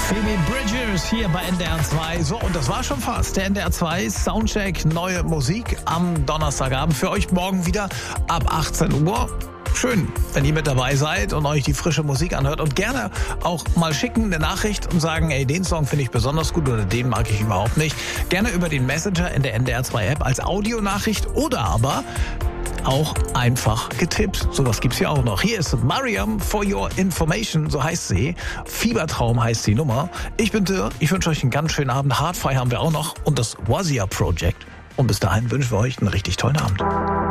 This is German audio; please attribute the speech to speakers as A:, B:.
A: Phoebe Bridgers hier bei NDR 2. So, und das war schon fast. Der NDR 2 Soundcheck, neue Musik am Donnerstagabend. Für euch morgen wieder ab 18 Uhr. Schön, wenn ihr mit dabei seid und euch die frische Musik anhört. Und gerne auch mal schicken eine Nachricht und sagen, ey, den Song finde ich besonders gut oder den mag ich überhaupt nicht. Gerne über den Messenger in der NDR 2 App als Audionachricht oder aber auch einfach getippt. Sowas gibt's ja auch noch. Hier ist Mariam for your information, so heißt sie. Fiebertraum heißt die Nummer. Ich bin Dirk, ich wünsche euch einen ganz schönen Abend. Hardfire haben wir auch noch und das Wazia Project. Und bis dahin wünschen wir euch einen richtig tollen Abend.